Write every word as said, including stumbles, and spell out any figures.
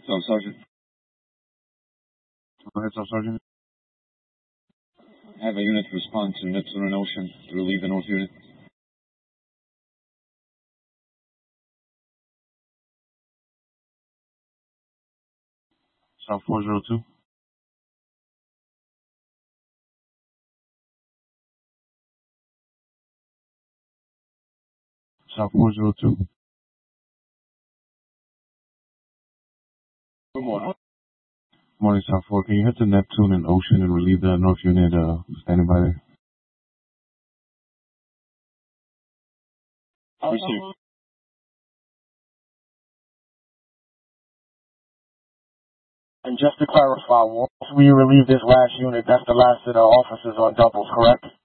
Staff Sergeant. Go ahead, Staff Sergeant. Have a unit respond to Neptune and Ocean to relieve the North unit. South four zero two. South four zero two. Good morning. Morning, South four. Can you head to Neptune and Ocean and relieve the North unit uh, standing by there? Received. And just to clarify, once we relieve this last unit, that's the last of the officers on doubles, correct?